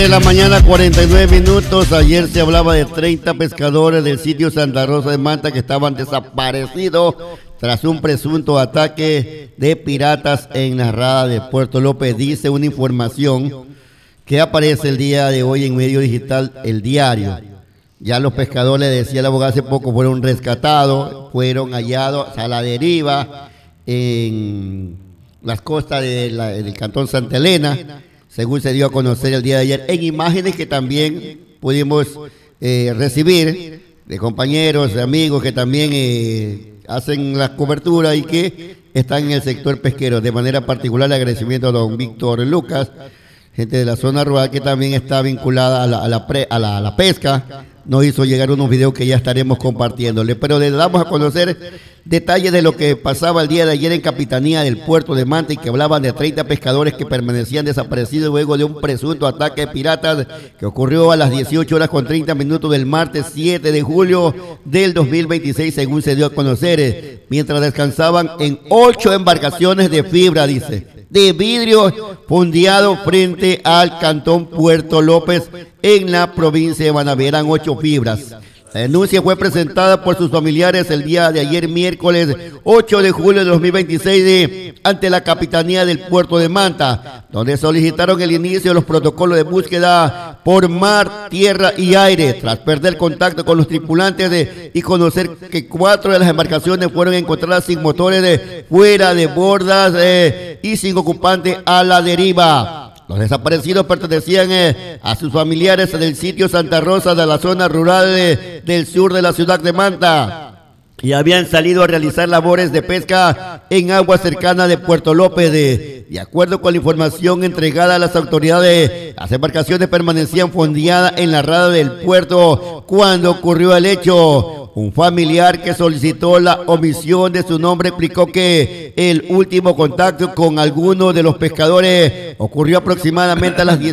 De la mañana, 49 minutos. Ayer se hablaba de 30 pescadores del sitio Santa Rosa de Manta que estaban desaparecidos tras un presunto ataque de piratas en la rada de Puerto López. Dice una información que aparece el día de hoy en medio digital, El Diario. Ya los pescadores, decía el abogado hace poco, fueron rescatados, fueron hallados a la deriva en las costas del cantón Santa Elena, según se dio a conocer el día de ayer, en imágenes que también pudimos recibir de compañeros, de amigos que también hacen la cobertura y que están en el sector pesquero. De manera particular, el agradecimiento a don Víctor Lucas, gente de la zona rural que también está vinculada a la pesca. Nos hizo llegar unos videos que ya estaremos compartiéndole, pero le damos a conocer detalles de lo que pasaba el día de ayer en Capitanía del Puerto de Manta, y que hablaban de 30 pescadores que permanecían desaparecidos luego de un presunto ataque de piratas que ocurrió a las 18:30 del martes 7 de julio del 2026, según se dio a conocer, mientras descansaban en 8 embarcaciones de fibra, dice, de vidrio fondeado frente al cantón Puerto López en la provincia de Manabí. Eran 8 fibras. La denuncia fue presentada por sus familiares el día de ayer, miércoles 8 de julio de 2026, ante la Capitanía del Puerto de Manta, donde solicitaron el inicio de los protocolos de búsqueda por mar, tierra y aire, tras perder contacto con los tripulantes y conocer que 4 de las embarcaciones fueron encontradas sin motores, fuera de bordas y sin ocupantes a la deriva. Los desaparecidos pertenecían a sus familiares del sitio Santa Rosa, de la zona rural del sur de la ciudad de Manta, y habían salido a realizar labores de pesca en aguas cercanas de Puerto López. De acuerdo con la información entregada a las autoridades, las embarcaciones permanecían fondeadas en la rada del puerto cuando ocurrió el hecho. Un familiar que solicitó la omisión de su nombre explicó que el último contacto con alguno de los pescadores ocurrió aproximadamente a las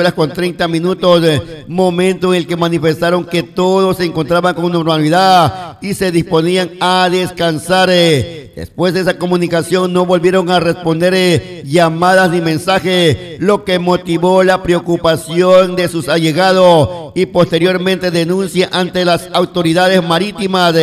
18:30, momento en el que manifestaron que todos se encontraban con normalidad y se disponían a descansar. Después de esa comunicación no volvieron a responder llamadas ni mensajes, lo que motivó la preocupación de sus allegados y posteriormente denuncia ante las autoridades marítimas.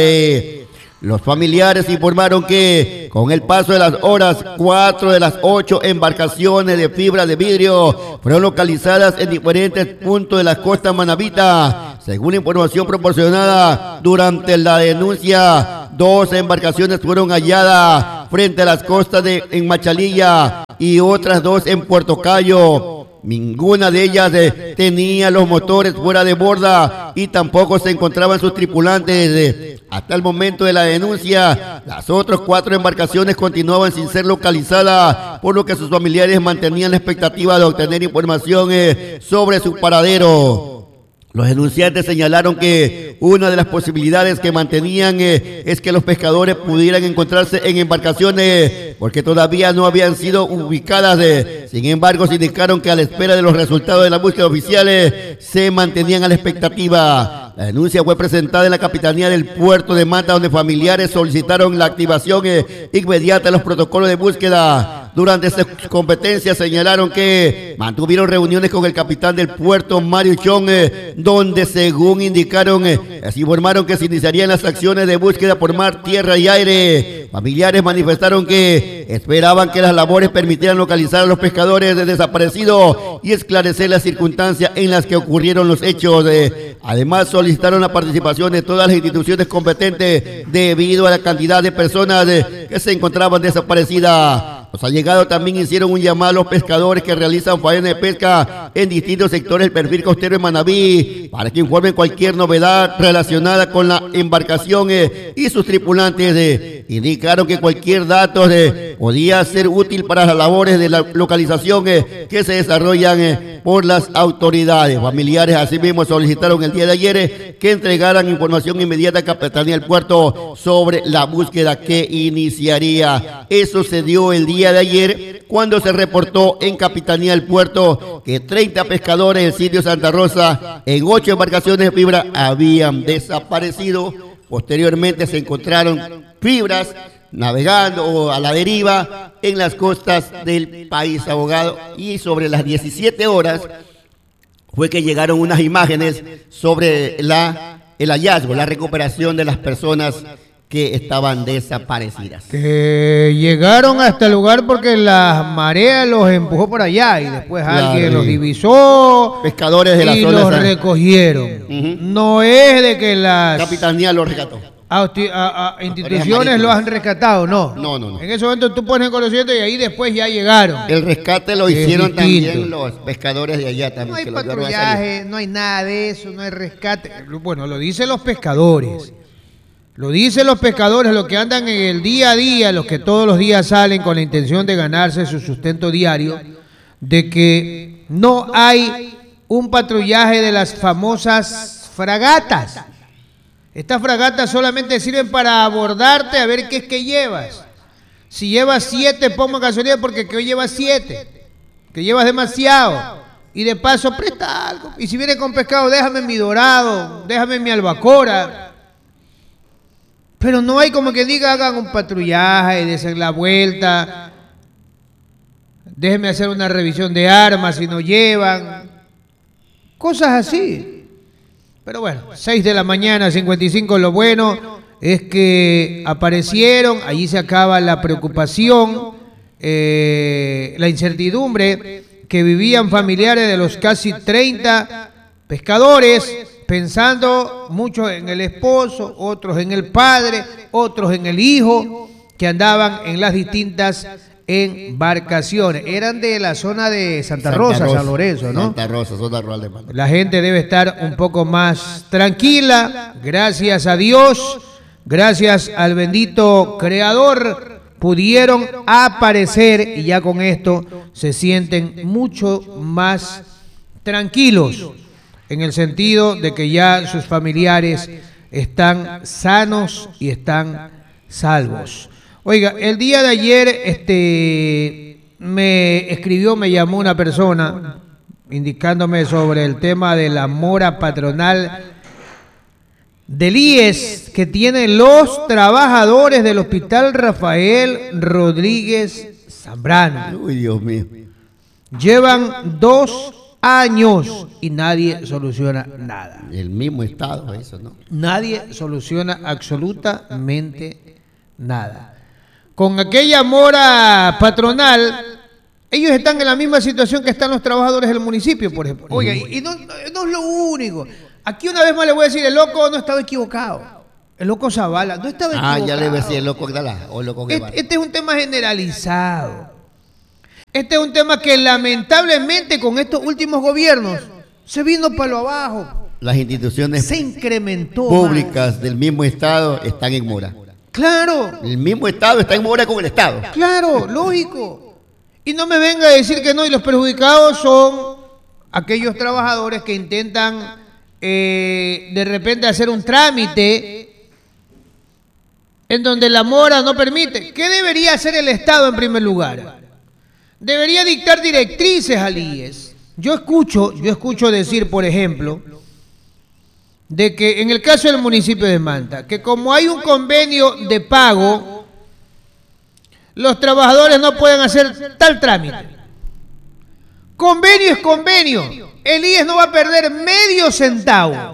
Los familiares informaron que con el paso de las horas, 4 de las 8 embarcaciones de fibra de vidrio fueron localizadas en diferentes puntos de la costa manabita. Según la información proporcionada durante la denuncia, 2 embarcaciones fueron halladas frente a las costas en Machalilla y otras 2 en Puerto Cayo. Ninguna de ellas tenía los motores fuera de borda y tampoco se encontraban sus tripulantes. Hasta el momento de la denuncia, las otras 4 embarcaciones continuaban sin ser localizadas, por lo que sus familiares mantenían la expectativa de obtener información sobre su paradero. Los denunciantes señalaron que una de las posibilidades que mantenían es que los pescadores pudieran encontrarse en embarcaciones porque todavía no habían sido ubicadas. Sin embargo, se indicaron que a la espera de los resultados de la búsqueda oficiales se mantenían a la expectativa. La denuncia fue presentada en la Capitanía del Puerto de Manta, donde familiares solicitaron la activación inmediata de los protocolos de búsqueda. Durante esa competencia señalaron que mantuvieron reuniones con el capitán del puerto, Mario Chong, donde según indicaron, informaron que se iniciarían las acciones de búsqueda por mar, tierra y aire. Familiares manifestaron que esperaban que las labores permitieran localizar a los pescadores desaparecidos y esclarecer las circunstancias en las que ocurrieron los hechos. Además, solicitaron la participación de todas las instituciones competentes debido a la cantidad de personas que se encontraban desaparecidas. Los allegados también hicieron un llamado a los pescadores que realizan faena de pesca en distintos sectores del perfil costero de Manabí para que informen cualquier novedad relacionada con la embarcación y sus tripulantes. Indicaron que cualquier dato podía ser útil para las labores de la localización que se desarrollan por las autoridades. Familiares asimismo solicitaron el día de ayer que entregaran información inmediata a Capitanía del Puerto sobre la búsqueda que iniciaría. Eso se dio el día de ayer cuando se reportó en Capitanía del Puerto que 30 pescadores del sitio Santa Rosa en 8 embarcaciones de fibra habían desaparecido. Posteriormente se encontraron fibras navegando a la deriva en las costas del país, abogado, y sobre las 17 horas fue que llegaron unas imágenes sobre el hallazgo, la recuperación de las personas que estaban desaparecidas. Que llegaron hasta el lugar porque la marea los empujó por allá y después alguien los divisó. Pescadores de la y zona los recogieron. No es de que las Capitanía los rescató. Instituciones lo han rescatado, no. No. En ese momento tú pones en conocimiento y ahí después ya llegaron. El rescate lo hicieron también los pescadores de allá también. No hay patrullaje, no hay nada de eso, no hay rescate. Bueno, lo dicen los pescadores. Lo dicen los pescadores, los que andan en el día a día, los que todos los días salen con la intención de ganarse su sustento diario, de que no hay un patrullaje de las famosas fragatas. Estas fragatas solamente sirven para abordarte a ver qué es que llevas. Si llevas 7, pongo gasolina porque que hoy llevas 7, que llevas demasiado. Y de paso, presta algo. Y si viene con pescado, déjame mi dorado, déjame mi albacora. Pero no hay como que diga, hagan un patrullaje, desen la vuelta, déjenme hacer una revisión de armas si no llevan, cosas así. Pero bueno, 6 de la mañana, 55, lo bueno es que aparecieron, allí se acaba la preocupación, la incertidumbre que vivían familiares de los casi 30 pescadores, pensando muchos en el esposo, otros en el padre, otros en el hijo, que andaban en las distintas embarcaciones. Eran de la zona de Santa Rosa, San Lorenzo, ¿no? Santa Rosa, zona rural de Manta. La gente debe estar un poco más tranquila, gracias a Dios, gracias al bendito Creador, pudieron aparecer y ya con esto se sienten mucho más tranquilos, en el sentido de que ya sus familiares están sanos y están salvos. Oiga, el día de ayer me llamó una persona indicándome sobre el tema de la mora patronal del IES que tienen los trabajadores del Hospital Rafael Rodríguez Zambrano. Uy, Dios mío. Llevan 2 años y nadie soluciona nada. El mismo estado, eso, ¿no? Nadie soluciona absolutamente nada. Con aquella mora patronal, ellos están en la misma situación que están los trabajadores del municipio, por ejemplo. Oiga, y no es lo único. Aquí una vez más le voy a decir, el loco no estaba equivocado. El loco Zavala no estaba equivocado. Ya le voy a decir el loco Gdala o el loco Guevara. Este es un tema generalizado. Este es un tema que lamentablemente con estos últimos gobiernos se vino para lo abajo. Las instituciones se incrementó públicas más. Del mismo estado están en mora. Claro. El mismo estado está en mora con el estado. Claro, lógico. Y no me venga a decir que no, y los perjudicados son aquellos trabajadores que intentan de repente hacer un trámite en donde la mora no permite. ¿Qué debería hacer el Estado en primer lugar? Debería dictar directrices al IES. Yo escucho decir, por ejemplo, de que en el caso del municipio de Manta, que como hay un convenio de pago, los trabajadores no pueden hacer tal trámite. Convenio es convenio. El IES no va a perder medio centavo.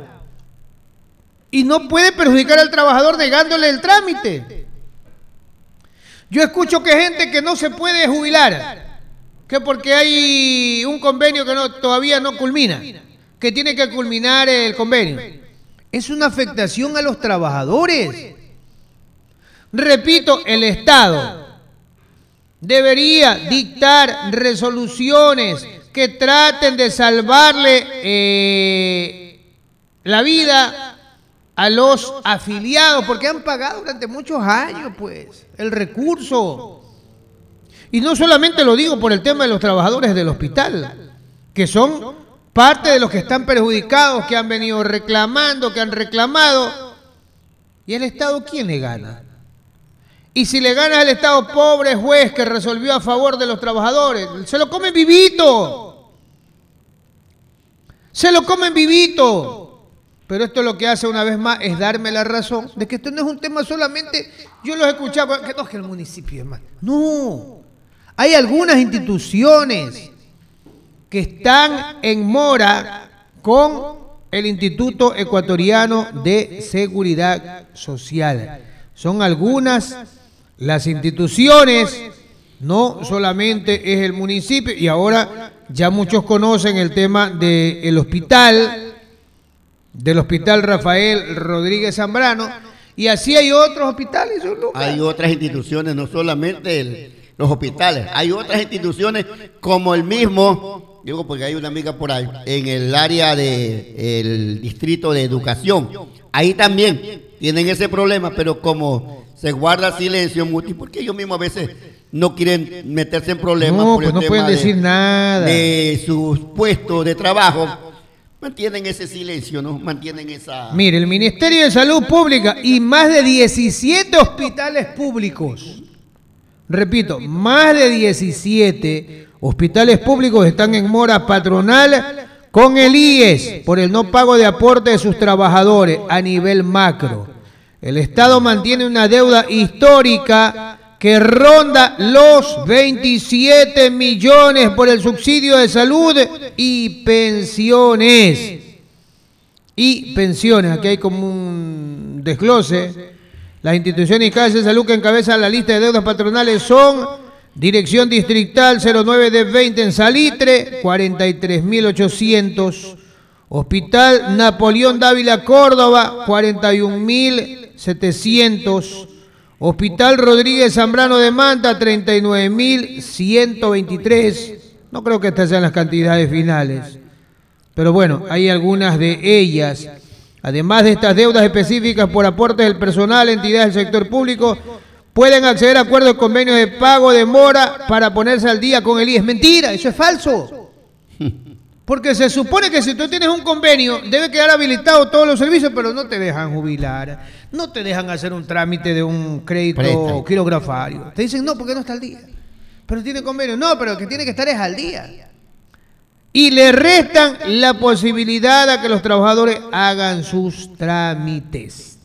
Y no puede perjudicar al trabajador negándole el trámite. Yo escucho que gente que no se puede jubilar, que porque hay un convenio que todavía no culmina, que tiene que culminar el convenio. Es una afectación a los trabajadores. Repito, el Estado debería dictar resoluciones que traten de salvarle la vida a los afiliados, porque han pagado durante muchos años, pues, el recurso. Y no solamente lo digo por el tema de los trabajadores del hospital, que son parte de los que están perjudicados, que han venido reclamando, que han reclamado. ¿Y el Estado quién le gana? Y si le gana al Estado, pobre juez que resolvió a favor de los trabajadores, se lo comen vivito. Se lo comen vivito. Pero esto lo que hace una vez más es darme la razón de que esto no es un tema solamente, yo los escuchaba, que no es que el municipio es más. No, hay algunas instituciones que están en mora con el Instituto Ecuatoriano de Seguridad Social. Son algunas las instituciones, no solamente es el municipio, y ahora ya muchos conocen el tema del hospital Rafael Rodríguez Zambrano, y así hay otros hospitales. Hay otras instituciones, no solamente los hospitales, hay otras instituciones como el mismo, digo porque hay una amiga por ahí, en el área del distrito de educación, ahí también tienen ese problema, pero como se guarda silencio mucho, porque ellos mismos a veces no quieren meterse en problemas, no, pues no pueden decir nada de sus puestos de trabajo, mantienen ese silencio, ¿no? Mantienen esa... Mire, el Ministerio de Salud Pública y más de 17 hospitales públicos, repito, más de 17 hospitales públicos están en mora patronal con el IES por el no pago de aporte de sus trabajadores a nivel macro. El Estado mantiene una deuda histórica que ronda los 27 millones por el subsidio de salud y pensiones. Aquí hay como un desglose. Las instituciones y casas de salud que encabezan la lista de deudas patronales son Dirección Distrital 09 de 20 en Salitre, 43.800. Hospital Napoleón Dávila Córdoba, 41.700. Hospital Rodríguez Zambrano de Manta, 39.123. No creo que estas sean las cantidades finales, pero bueno, hay algunas de ellas. Además de estas deudas específicas por aportes del personal, entidades del sector público pueden acceder a acuerdos de convenio de pago de mora para ponerse al día con el IES. Mentira, eso es falso. Porque se supone que si tú tienes un convenio, debe quedar habilitado todos los servicios, pero no te dejan jubilar, no te dejan hacer un trámite de un crédito quirografario. Te dicen, no, porque no está al día. Pero tiene convenio. No, pero el que tiene que estar es al día. Y le restan la posibilidad a que los trabajadores hagan sus trámites.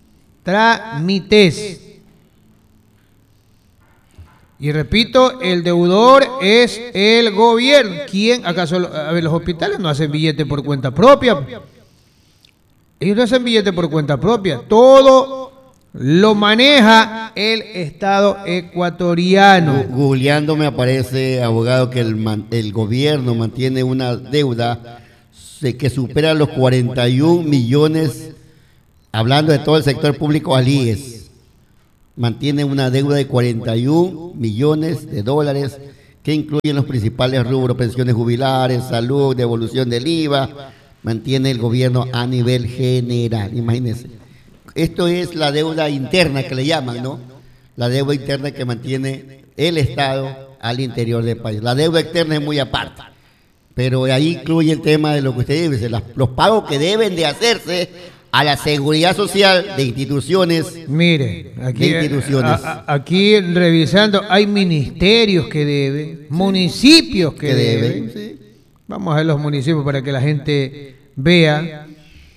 Y repito, el deudor es el gobierno. ¿Quién? ¿Acaso los hospitales no hacen billete por cuenta propia? Ellos no hacen billete por cuenta propia. Todo lo maneja el Estado ecuatoriano. Googleando me aparece, abogado, que el gobierno mantiene una deuda que supera los 41 millones, hablando de todo el sector público al IES. Mantiene una deuda de 41 millones de dólares que incluyen los principales rubros: pensiones jubilares, salud, devolución del IVA. Mantiene el gobierno a nivel general, imagínense. Esto es la deuda interna que le llaman, ¿no? La deuda interna que mantiene el Estado al interior del país. La deuda externa es muy aparte, pero ahí incluye el tema de lo que usted dice, los pagos que deben de hacerse a la seguridad social de instituciones. Mire, aquí revisando, hay ministerios que deben, municipios que deben. Sí. Vamos a ver los municipios para que la gente vea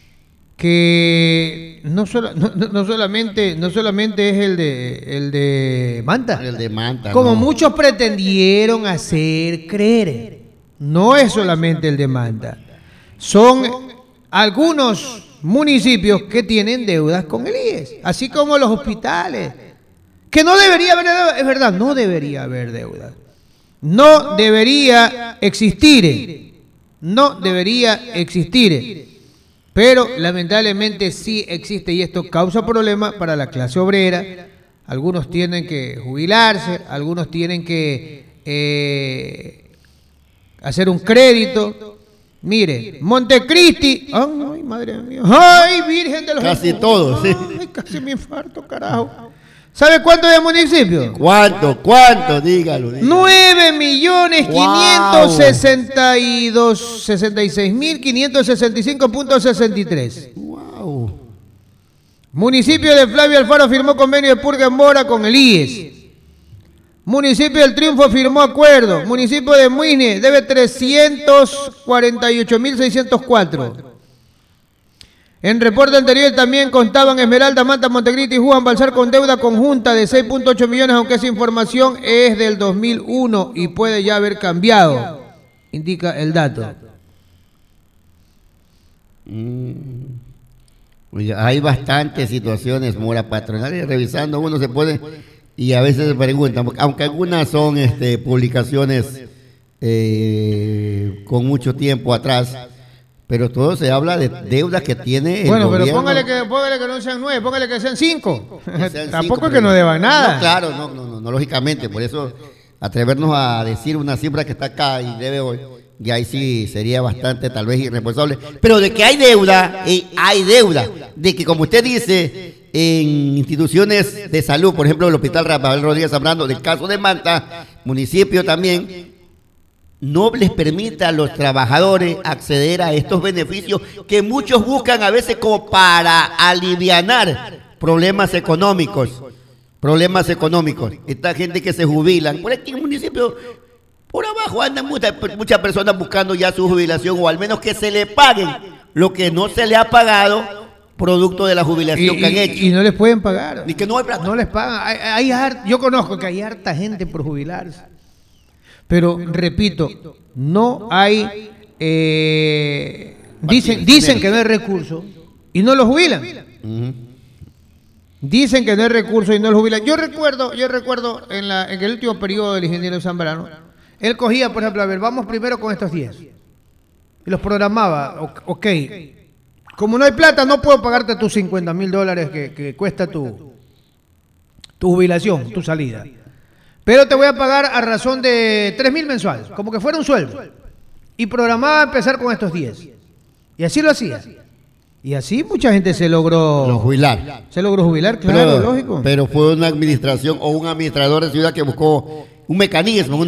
que no solamente es el de Manta. El de Manta, como no. muchos pretendieron hacer creer. No es solamente el de Manta. Son algunos municipios que tienen deudas con el IES, así como los hospitales, que no debería haber deuda. Es verdad, no debería haber deuda. No debería existir. Pero lamentablemente sí existe, y esto causa problemas para la clase obrera. Algunos tienen que jubilarse, algunos tienen que hacer un crédito. Mire, Montecristi, ay, madre mía, ay, Virgen de los... Casi todos, sí. Ay, casi me infarto, carajo. ¿Sabe cuánto es el municipio? ¿Cuánto? Dígalo. 9.566.565.63. Wow. Municipio de Flavio Alfaro firmó convenio de purga en mora con el IES. Municipio del Triunfo firmó acuerdo. Municipio de Muisne debe 348.604. En reporte anterior también contaban Esmeralda, Manta, Montecristi y Juan Balsar con deuda conjunta de 6.8 millones, aunque esa información es del 2001 y puede ya haber cambiado, indica el dato. Oiga, hay bastantes situaciones, Mora, patronales, revisando, uno se puede, y a veces se preguntan, aunque algunas son publicaciones con mucho tiempo atrás, pero todo se habla de deudas que tiene el bueno, pero gobierno. póngale que no sean 9, póngale que sean 5. Sean Tampoco 5, es que no deban nada. No, claro, no, lógicamente, por eso atrevernos a decir una cifra que está acá y debe hoy, y ahí sí sería bastante tal vez irresponsable. Pero de que hay deuda, de que como usted dice, en instituciones de salud, por ejemplo el Hospital Rafael Rodríguez Zambrano, del caso de Manta, municipio también, no les permite a los trabajadores acceder a estos beneficios que muchos buscan a veces como para alivianar problemas económicos. Esta gente que se jubilan, por aquí en el municipio, por abajo andan muchas personas buscando ya su jubilación o al menos que se le paguen lo que no se le ha pagado producto de la jubilación que han hecho. Y no les pueden pagar. Ni que no hay plata. No les pagan. Yo conozco que hay harta gente por jubilarse. Pero, repito, no hay... dicen que no hay recursos y no lo jubilan. Dicen que no hay recursos y no lo jubilan. Yo recuerdo en el último periodo del ingeniero Zambrano, él cogía, por ejemplo, a ver, vamos primero con estos 10. Y los programaba. Ok, como no hay plata, no puedo pagarte tus $50,000 que cuesta tu jubilación, tu salida. Pero te voy a pagar a razón de 3,000 mensuales, como que fuera un sueldo. Y programaba empezar con estos 10. Y así lo hacía. Y así mucha gente se logró jubilar. Se logró jubilar, claro, lógico. Pero fue una administración o un administrador de ciudad que buscó un mecanismo,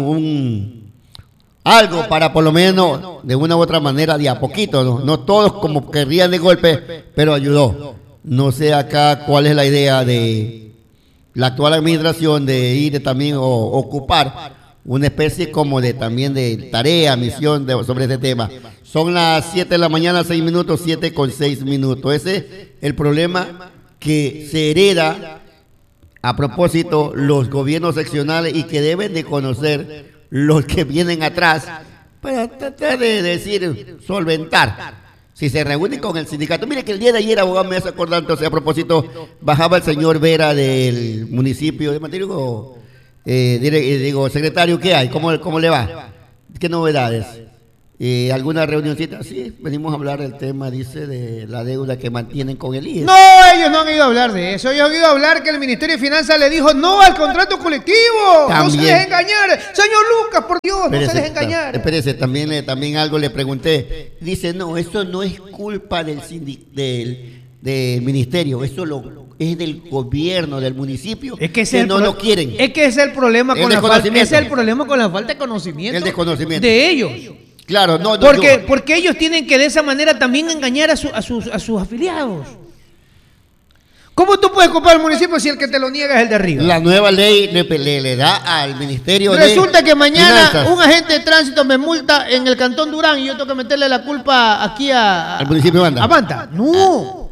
algo para por lo menos de una u otra manera de a poquito, no todos como querrían de golpe, pero ayudó. No sé acá cuál es la idea de la actual administración de ir también o ocupar una especie como de también de tarea, misión sobre este tema. Son las 7 de la mañana, 6 minutos, 7:06. Ese es el problema que se hereda a propósito los gobiernos seccionales y que deben de conocer los que vienen atrás para tratar de decir, solventar. Si se reúnen con el sindicato. Mire que el día de ayer, abogado, me hace acordar, entonces a propósito, bajaba el señor Vera del municipio de Mantigo, secretario, ¿qué hay? ¿Cómo le va? ¿Qué novedades? ¿Alguna reunioncita? Sí, venimos a hablar del tema, dice, de la deuda que mantienen con el IES. No, ellos no han ido a hablar de eso. Ellos han ido a hablar que el Ministerio de Finanzas le dijo no al contrato colectivo. También. No se deje engañar. Señor Lucas, por Dios, no se deje engañar. Espérese, también algo le pregunté. Dice, no, eso no es culpa del ministerio, eso es del gobierno, del municipio, es que no lo quieren. Es que ese es el problema con la falta de conocimiento. El desconocimiento. De ellos. Claro, porque ellos tienen que de esa manera también engañar a sus afiliados. ¿Cómo tú puedes culpar al municipio si el que te lo niega es el de arriba? La nueva ley le da al ministerio. Resulta que mañana un agente de tránsito me multa en el Cantón Durán y yo tengo que meterle la culpa aquí al municipio de Manta. A Manta. No.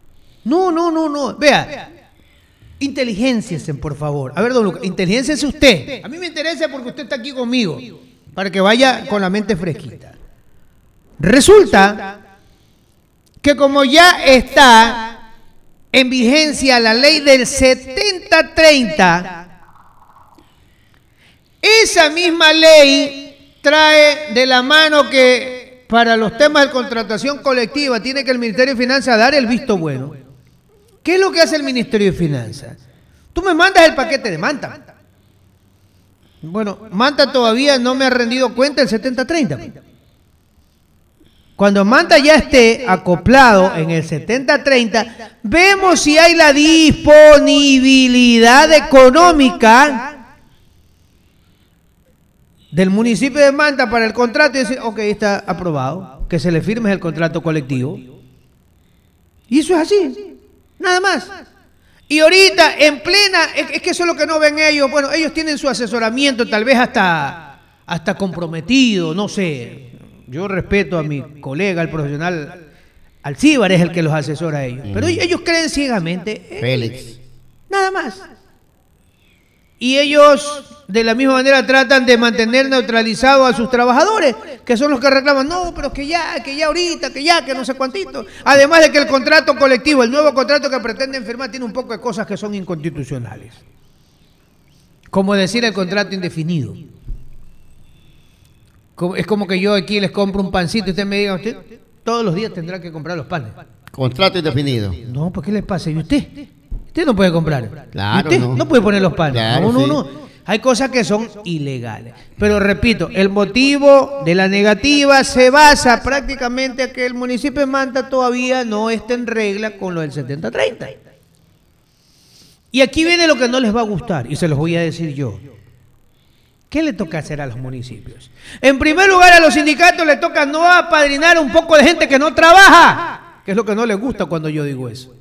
Vea, inteligenciense, por favor. A ver, don Lucas, inteligenciense usted. A mí me interesa porque usted está aquí conmigo, para que vaya con la mente fresquita. Resulta que como ya está en vigencia la ley del 70-30, esa misma ley trae de la mano que para los temas de contratación colectiva tiene que el Ministerio de Finanzas dar el visto bueno. ¿Qué es lo que hace el Ministerio de Finanzas? Tú me mandas el paquete de Manta. Bueno, Manta todavía no me ha rendido cuenta el 70-30. Cuando Manta ya esté acoplado en el 70-30, vemos si hay la disponibilidad económica del municipio de Manta para el contrato y decir, ok, está aprobado, que se le firme el contrato colectivo. Y eso es así, nada más. Y ahorita, en plena, es que eso es lo que no ven ellos. Bueno, ellos tienen su asesoramiento, tal vez hasta comprometido, no sé. Yo respeto a mi colega, el profesional Alcíbar, es el que los asesora a ellos. Pero ellos creen ciegamente. Félix. Nada más. Y ellos de la misma manera tratan de mantener neutralizados a sus trabajadores, que son los que reclaman, no, pero que ya ahorita, que no sé cuántito. Además de que el contrato colectivo, el nuevo contrato que pretenden firmar, tiene un poco de cosas que son inconstitucionales. Como decir el contrato indefinido. Es como que yo aquí les compro un pancito y usted me diga, usted todos los días tendrá que comprar los panes. Contrato indefinido. No, ¿por qué le pasa? ¿Y usted? Usted no puede comprar. Claro, usted no puede poner los panes. Claro, no. Hay cosas que son ilegales. Pero repito, el motivo de la negativa se basa prácticamente en que el municipio de Manta todavía no está en regla con lo del 70-30. Y aquí viene lo que no les va a gustar, y se los voy a decir yo. ¿Qué le toca hacer a los municipios? En primer lugar, a los sindicatos les toca no apadrinar un poco de gente que no trabaja, que es lo que no les gusta cuando yo digo eso.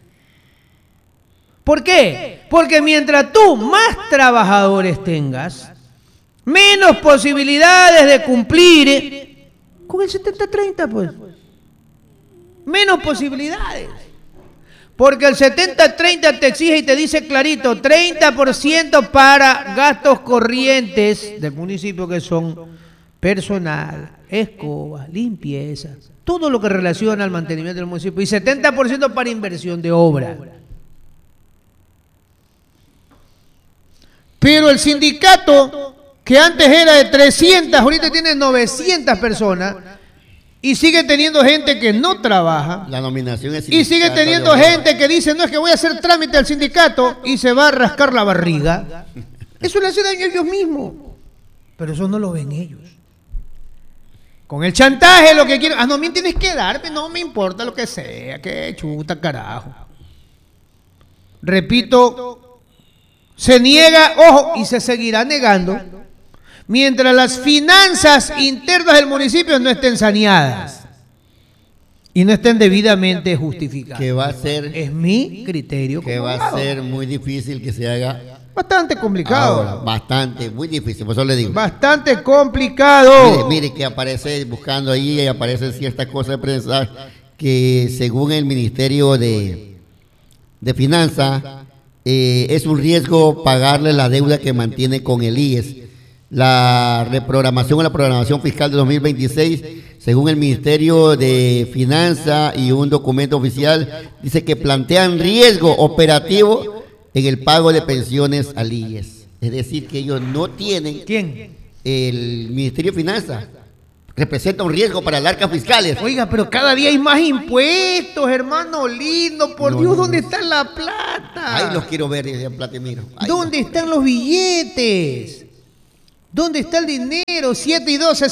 ¿Por qué? Porque mientras tú más trabajadores tengas, menos posibilidades de cumplir con el 70-30, pues. Menos posibilidades. Porque el 70-30 te exige y te dice clarito, 30% para gastos corrientes del municipio, que son personal, escoba, limpieza, todo lo que relaciona al mantenimiento del municipio, y 70% para inversión de obra. Pero el sindicato, que antes era de 300, ahorita tiene 900 personas, y sigue teniendo gente que no trabaja. La nominación es y sigue teniendo gente que dice, no, es que voy a hacer trámite al sindicato y se va a rascar la barriga. Eso le hace daño a ellos mismos. Pero eso no lo ven ellos. Con el chantaje lo que quieren, no me tienes que darme, no me importa lo que sea, que chuta carajo. Repito, se niega, ojo, y se seguirá negando, mientras las finanzas internas del municipio no estén saneadas y no estén debidamente justificadas. Que va a ser, es mi criterio. Que va a ser muy difícil que se haga. Bastante complicado. Ahora, bastante, muy difícil, por eso le digo. Bastante complicado. Mire que aparece, buscando ahí, aparecen ciertas cosas de prensa que según el Ministerio de Finanzas, es un riesgo pagarle la deuda que mantiene con el IES. La reprogramación o la programación fiscal de 2026, según el Ministerio de Finanzas y un documento oficial, dice que plantean riesgo operativo en el pago de pensiones al IES. Es decir, que ellos no tienen... ¿Quién? El Ministerio de Finanzas. Representa un riesgo para las arcas fiscales. Oiga, pero cada día hay más impuestos, hermano lindo. Por Dios, ¿dónde está la plata? Ahí los quiero ver, Platemiro. ¿Dónde están los billetes? ¿Dónde está el dinero? 7 y 12.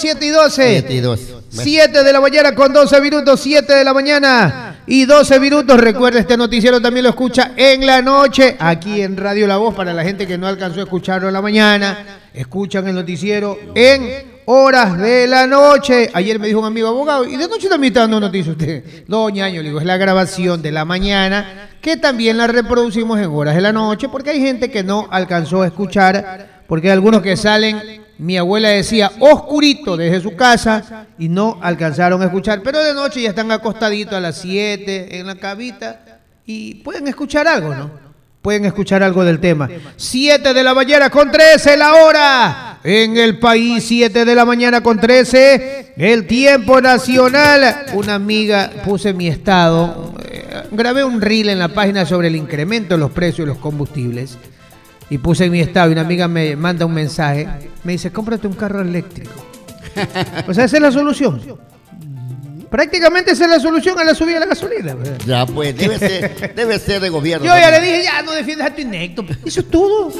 7 de la mañana con 12 minutos, 7 de la mañana y 12 minutos. Recuerda, este noticiero también lo escucha en la noche, aquí en Radio La Voz, para la gente que no alcanzó a escucharlo en la mañana. Escuchan el noticiero en horas de la noche. Ayer me dijo un amigo abogado, y de noche también está dando noticias usted. No, ñaño, le digo, es la grabación de la mañana, que también la reproducimos en horas de la noche, porque hay gente que no alcanzó a escuchar. Porque hay algunos que salen, mi abuela decía, oscurito desde su casa y no alcanzaron a escuchar. Pero de noche ya están acostaditos a las 7 en la camita y pueden escuchar algo, ¿no? Pueden escuchar algo del tema. 7 de la mañana con 13 la hora en el país, 7 de la mañana con 13, el tiempo nacional. Una amiga, puse mi estado, grabé un reel en la página sobre el incremento de los precios de los combustibles. Y puse en mi estado y una amiga me manda un mensaje, me dice, cómprate un carro eléctrico. O sea, esa es la solución. Prácticamente esa es la solución a la subida de la gasolina. ¿Verdad? Ya, pues, debe ser de gobierno. Yo ya le dije, ya no defiendas a tu inecto. Eso es todo.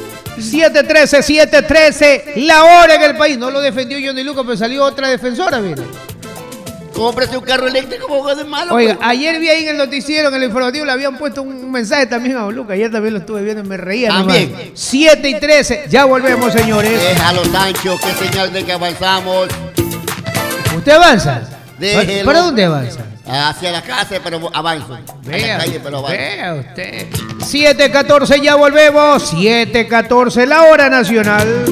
7:13, la hora en el país. No lo defendió Johnny Lucas, pero salió otra defensora, mira. Cómprese un carro eléctrico, como de malo. Oiga, ayer vi ahí en el noticiero, en el informativo, le habían puesto un mensaje también a Lucas. Ayer también lo estuve viendo y me reía. También. 7:13, ya volvemos, señores. Déjalo, Sancho, qué señal de que avanzamos. ¿Usted avanza? Déjelo. ¿Para dónde avanza? Hacia la casa, pero avanzo. Vea, a la calle, pero avanzo. Vea usted. 7:14, ya volvemos. 7:14, la hora nacional.